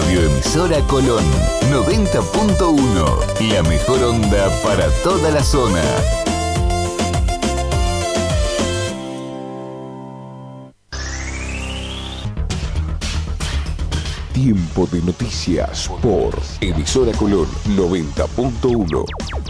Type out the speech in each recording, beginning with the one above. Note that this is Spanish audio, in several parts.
Radioemisora Colón 90.1, la mejor onda para toda la zona. Tiempo de noticias por Emisora Colón 90.1.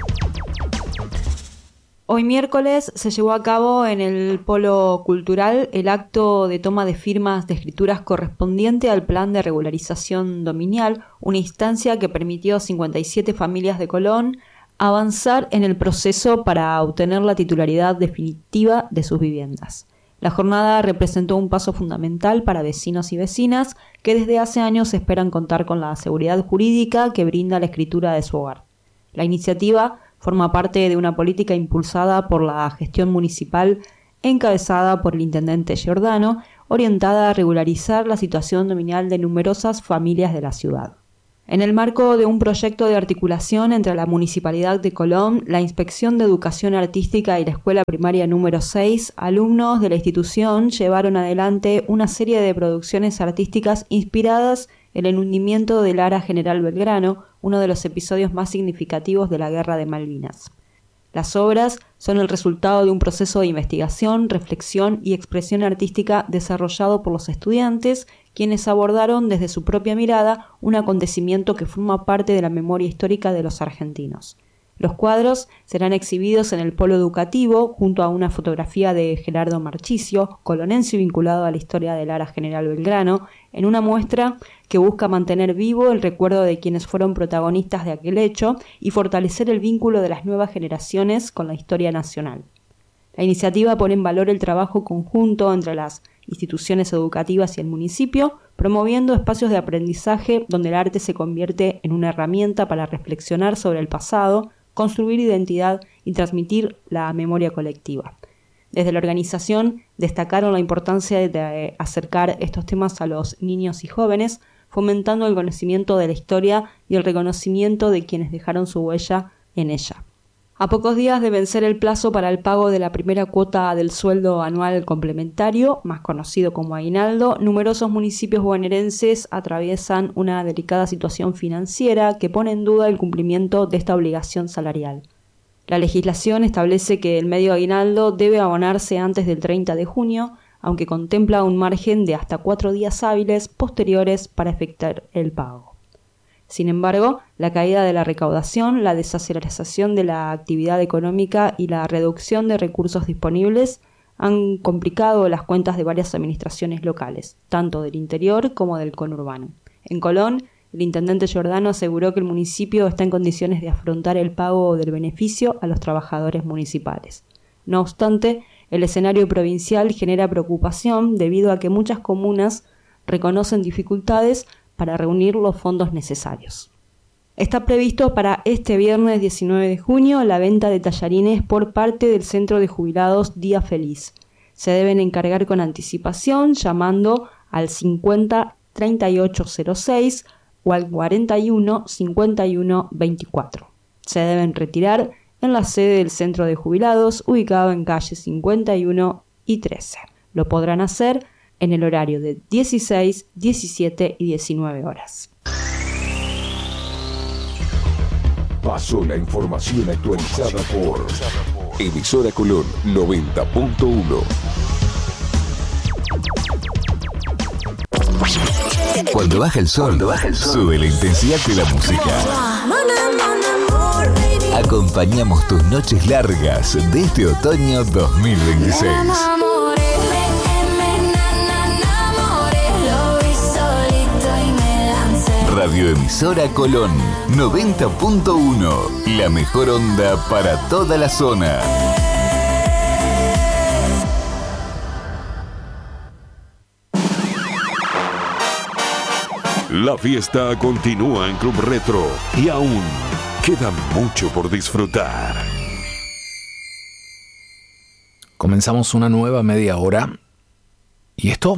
Hoy miércoles se llevó a cabo en el Polo Cultural el acto de toma de firmas de escrituras correspondiente al plan de regularización dominial, una instancia que permitió a 57 familias de Colón avanzar en el proceso para obtener la titularidad definitiva de sus viviendas. La jornada representó un paso fundamental para vecinos y vecinas que desde hace años esperan contar con la seguridad jurídica que brinda la escritura de su hogar. La iniciativa forma parte de una política impulsada por la gestión municipal encabezada por el intendente Giordano, orientada a regularizar la situación dominial de numerosas familias de la ciudad. En el marco de un proyecto de articulación entre la Municipalidad de Colón, la Inspección de Educación Artística y la Escuela Primaria número 6, alumnos de la institución llevaron adelante una serie de producciones artísticas inspiradas en el hundimiento del Ara General Belgrano, uno de los episodios más significativos de la Guerra de Malvinas. Las obras son el resultado de un proceso de investigación, reflexión y expresión artística desarrollado por los estudiantes, quienes abordaron desde su propia mirada un acontecimiento que forma parte de la memoria histórica de los argentinos. Los cuadros serán exhibidos en el Polo Educativo junto a una fotografía de Gerardo Marchisio, colonense vinculado a la historia del Ara General Belgrano, en una muestra que busca mantener vivo el recuerdo de quienes fueron protagonistas de aquel hecho y fortalecer el vínculo de las nuevas generaciones con la historia nacional. La iniciativa pone en valor el trabajo conjunto entre las instituciones educativas y el municipio, promoviendo espacios de aprendizaje donde el arte se convierte en una herramienta para reflexionar sobre el pasado, construir identidad y transmitir la memoria colectiva. Desde la organización destacaron la importancia de acercar estos temas a los niños y jóvenes, fomentando el conocimiento de la historia y el reconocimiento de quienes dejaron su huella en ella. A pocos días de vencer el plazo para el pago de la primera cuota del sueldo anual complementario, más conocido como aguinaldo, numerosos municipios bonaerenses atraviesan una delicada situación financiera que pone en duda el cumplimiento de esta obligación salarial. La legislación establece que el medio aguinaldo debe abonarse antes del 30 de junio, aunque contempla un margen de hasta 4 días hábiles posteriores para efectuar el pago. Sin embargo, la caída de la recaudación, la desaceleración de la actividad económica y la reducción de recursos disponibles han complicado las cuentas de varias administraciones locales, tanto del interior como del conurbano. En Colón, el intendente Giordano aseguró que el municipio está en condiciones de afrontar el pago del beneficio a los trabajadores municipales. No obstante, el escenario provincial genera preocupación debido a que muchas comunas reconocen dificultades para reunir los fondos necesarios. Está previsto para este viernes 19 de junio la venta de tallarines por parte del Centro de Jubilados Día Feliz. Se deben encargar con anticipación llamando al 50 3806 o al 41 51 24. Se deben retirar en la sede del Centro de Jubilados ubicado en calle 51 y 13. Lo podrán hacer en el horario de 16, 17 y 19 horas. Pasó la información actualizada por Emisora Colón 90.1. Cuando baja el sol, sube la intensidad de la música. Acompañamos tus noches largas de este otoño 2026. Radioemisora Colón 90.1, la mejor onda para toda la zona. La fiesta continúa en Club Retro y aún queda mucho por disfrutar. Comenzamos una nueva media hora. ¿Y esto?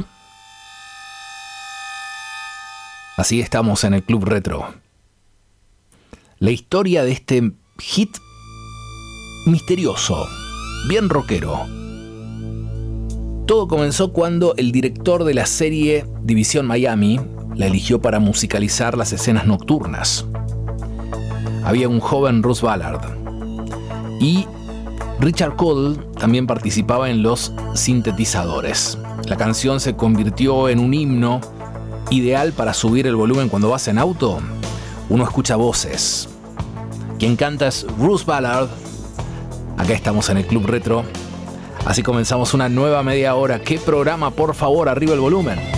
Así estamos en el Club Retro. La historia de este hit misterioso, bien rockero. Todo comenzó cuando el director de la serie División Miami, la eligió para musicalizar las escenas nocturnas. Había un joven Russ Ballard y Richard Cole también participaba en los sintetizadores. La canción se convirtió en un himno ideal para subir el volumen cuando vas en auto. Uno escucha voces. Quien canta es Russ Ballard. Acá estamos en el Club Retro. Así comenzamos una nueva media hora. ¿Qué programa? Por favor, arriba el volumen.